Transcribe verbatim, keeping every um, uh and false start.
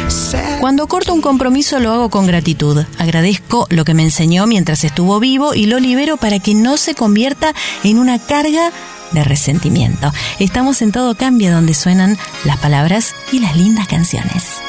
Cuando corto un compromiso lo hago con gratitud. Agradezco lo que me enseñó mientras estuvo vivo y lo libero para que no se convierta en una carga de resentimiento. Estamos en Todo Cambia, donde suenan las palabras y las lindas canciones.